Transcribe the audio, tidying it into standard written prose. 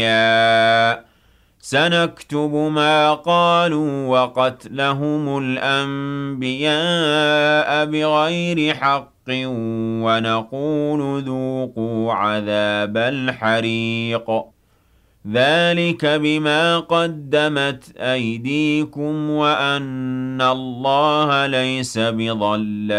سنكتب ما قالوا وقتلهم الأنبياء بغير حق ونقول ذوقوا عذاب الحريق ذلك بما قدمت أيديكم وأن الله ليس بظلام